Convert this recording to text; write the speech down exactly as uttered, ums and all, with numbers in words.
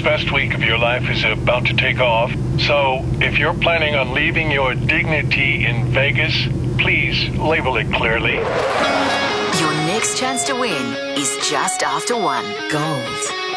best week of your life is about to take off. So, if you're planning on leaving your dignity in Vegas, please label it clearly. Your next chance to win is just after one. Gold